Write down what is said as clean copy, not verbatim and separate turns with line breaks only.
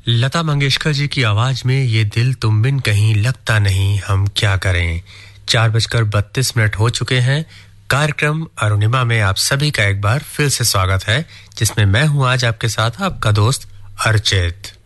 लता मंगेशकर जी की आवाज में ये दिल तुम बिन कहीं लगता नहीं, हम क्या करें। 4:32 हो चुके हैं। कार्यक्रम अरुणिमा में आप सभी का एक बार फिर से स्वागत है, जिसमें मैं हूं आज आपके साथ आपका दोस्त अर्चित।